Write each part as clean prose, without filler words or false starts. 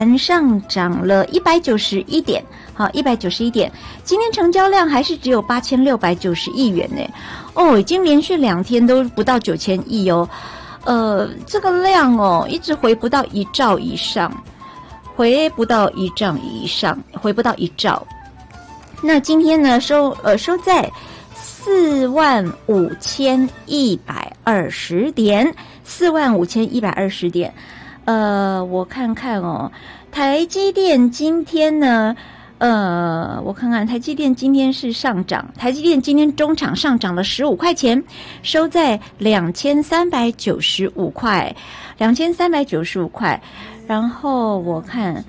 上涨了191点，好，191点。今天成交量还是只有8690亿元呢，哦，已经连续2天都不到9000亿哦，这个量哦，一直回不到1兆以上，回不到1兆以上，回不到1兆。那今天呢，收在45120点，45120点。我看看哦，台积电今天呢，我看看台积电今天是上涨，台积电今天中场上涨了15块钱，收在2395块，2395块。然后我看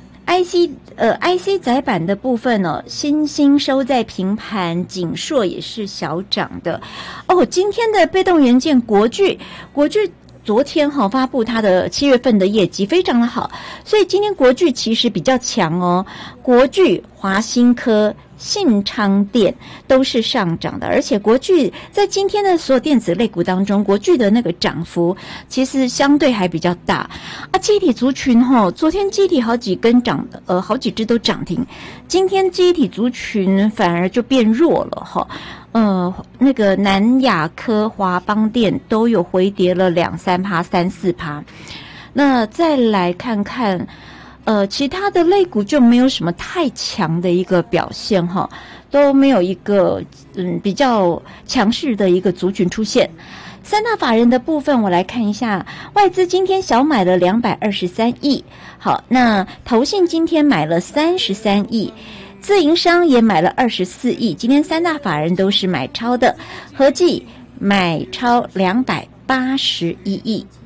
IC 载板的部分哦，新兴收在平盘，景硕也是小涨的。哦，今天的被动元件国巨昨天发布它的7月份的业绩非常的好，所以今天国巨其实比较强哦。国巨、华新科、信昌电都是上涨的，而且国巨在今天的所有电子类股当中，国巨的那个涨幅其实相对还比较大啊。记忆体族群昨天记忆体好几只都涨停，今天记忆体族群反而就变弱了那个南亚科、华邦电都有回跌了2-3%、3-4%。那再来看看，其他的类股就没有什么太强的一个表现都没有一个比较强势的一个族群出现。三大法人的部分，我来看一下，外资今天小买了223亿，好，那投信今天买了33亿。自营商也买了24亿，今天三大法人都是买超的，合计买超281亿。